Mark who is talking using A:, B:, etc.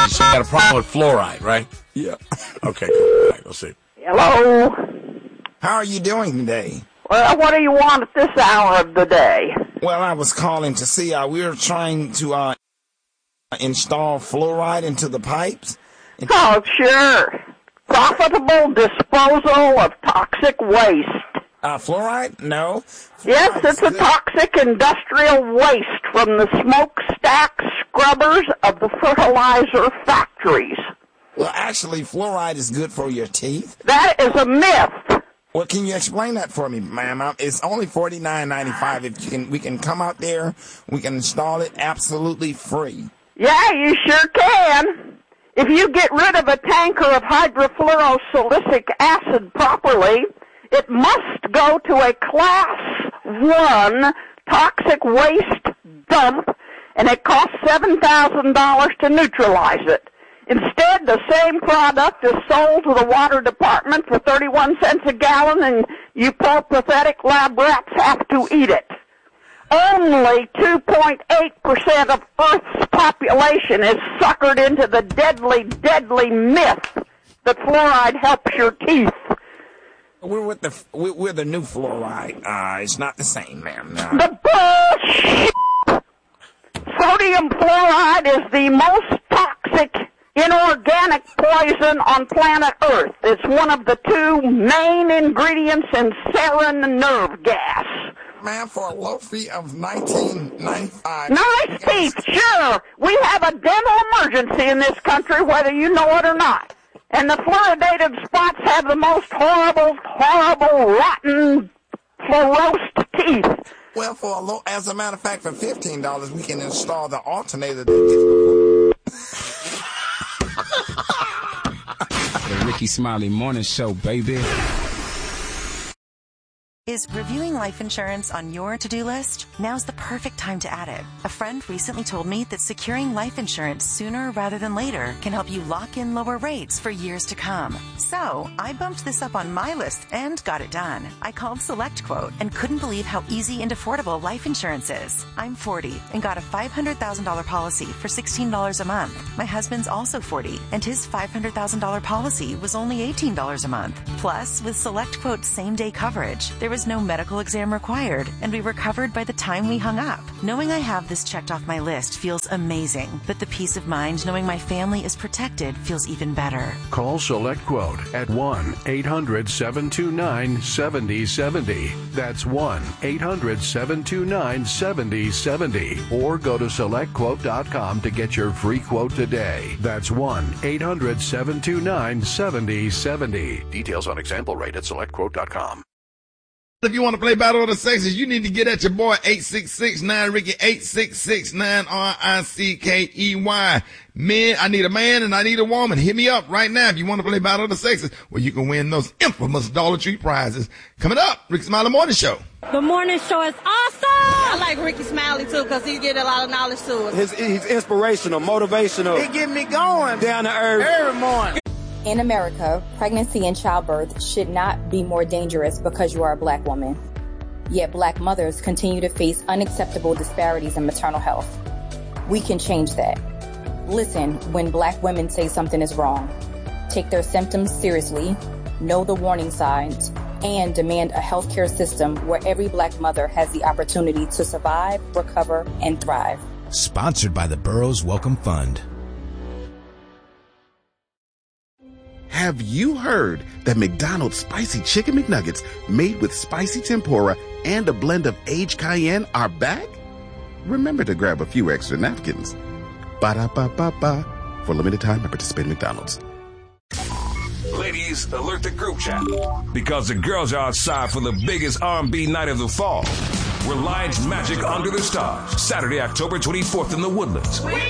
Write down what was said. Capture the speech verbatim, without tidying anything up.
A: So you got a problem with fluoride, right?
B: Yeah.
A: Okay, cool. All right, we'll see.
C: Hello.
B: How are you doing today?
C: Well, what do you want at this hour of the day?
B: Well, I was calling to see, uh, we were trying to uh, install fluoride into the pipes.
C: Oh, sure. Profitable disposal of toxic waste.
B: Uh, fluoride? No.
C: Yes,
B: Fluoride's
C: it's a
B: good.
C: toxic industrial waste from the smokestack scrubbers of the fertilizer factories.
B: Well, actually, fluoride is good for your teeth.
C: That is a myth.
B: Well, can you explain that for me, ma'am? Um, It's only forty-nine ninety-five. If you can, we can come out there, we can install it absolutely free.
C: Yeah, you sure can. If you get rid of a tanker of hydrofluorosilicic acid properly, it must go to a class one toxic waste dump, and it costs seven thousand dollars to neutralize it. Instead, the same product is sold to the water department for thirty-one cents a gallon, and you poor pathetic lab rats have to eat it. Only two point eight percent of Earth's population is suckered into the deadly, deadly myth that fluoride helps your teeth.
B: We're with the we're, we're the new fluoride. Uh, it's not the same, ma'am. No.
C: The bullshit! Sodium fluoride is the most toxic inorganic poison on planet Earth. It's one of the two main ingredients in sarin nerve gas.
B: Ma'am, for a low fee of nineteen ninety-five.
C: Nice teeth, sure. We have a dental emergency in this country, whether you know it or not. And the fluoridated spots have the most horrible, horrible, rotten, fluorosed teeth.
B: Well, for a low, as a matter of fact, for fifteen dollars, we can install the alternator. That
D: The Ricky Smiley Morning Show, baby.
E: Is reviewing life insurance on your to-do list? Now's the perfect time to add it. A friend recently told me that securing life insurance sooner rather than later can help you lock in lower rates for years to come. So I bumped this up on my list and got it done. I called SelectQuote and couldn't believe how easy and affordable life insurance is. I'm forty and got a five hundred thousand dollars policy for sixteen dollars a month. My husband's also forty and his five hundred thousand dollars policy was only eighteen dollars a month. Plus, with SelectQuote's same-day coverage, there was no medical exam required, and we were covered by the time we hung up. Knowing I have this checked off my list feels amazing, but the peace of mind knowing my family is protected feels even better.
F: Call SelectQuote at one eight hundred seven two nine seven zero seven zero. That's one eight hundred seven two nine seven zero seven zero. Or go to select quote dot com to get your free quote today. That's one eight hundred seven two nine seven zero seven zero. Details on example rate at select quote dot com.
G: If you want to play Battle of the Sexes, you need to get at your boy eight six six nine Ricky, eight six six nine R I C K E Y. Men, I need a man and I need a woman. Hit me up right now if you want to play Battle of the Sexes, where you can win those infamous Dollar Tree prizes. Coming up, Ricky Smiley Morning Show.
H: The morning show is awesome.
I: I like Ricky Smiley too because he get a lot of knowledge to us.
J: His, he's inspirational, motivational.
K: He get me going
J: down to earth
K: every morning.
L: In America, pregnancy and childbirth should not be more dangerous because you are a black woman. Yet black mothers continue to face unacceptable disparities in maternal health. We can change that. Listen when black women say something is wrong. Take their symptoms seriously, know the warning signs, and demand a healthcare system where every black mother has the opportunity to survive, recover, and thrive.
M: Sponsored by the Burroughs Welcome Fund.
N: Have you heard that McDonald's Spicy Chicken McNuggets made with spicy tempura and a blend of aged cayenne are back? Remember to grab a few extra napkins. Ba-da-ba-ba-ba. For limited time at participating McDonald's.
O: Ladies, alert the group chat. Because the girls are outside for the biggest R and B night of the fall. Reliance Magic Under the Stars. Saturday, October twenty-fourth in the Woodlands.